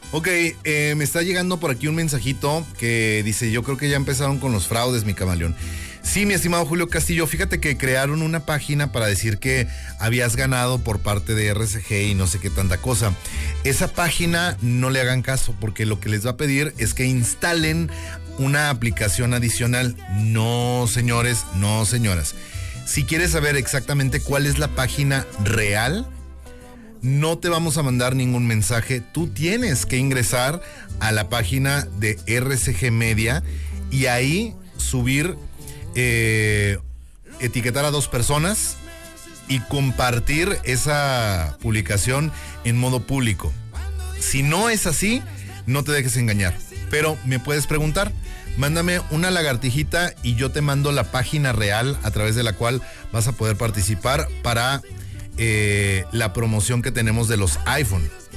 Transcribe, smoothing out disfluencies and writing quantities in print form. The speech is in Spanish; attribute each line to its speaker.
Speaker 1: Ok, me está llegando por aquí un mensajito que dice, yo creo que ya empezaron con los fraudes, mi camaleón. Sí, mi estimado Julio Castillo, fíjate que crearon una página para decir que habías ganado por parte de RCG y no sé qué tanta cosa. Esa página no le hagan caso porque lo que les va a pedir es que instalen una aplicación adicional. No, señores, no, señoras. Si quieres saber exactamente cuál es la página real, no te vamos a mandar ningún mensaje. Tú tienes que ingresar a la página de RCG Media y ahí subir, etiquetar a 2 personas y compartir esa publicación en modo público. Si no es así, no te dejes engañar. Pero me puedes preguntar, mándame una lagartijita y yo te mando la página real a través de la cual vas a poder participar para la promoción que tenemos de los iPhone.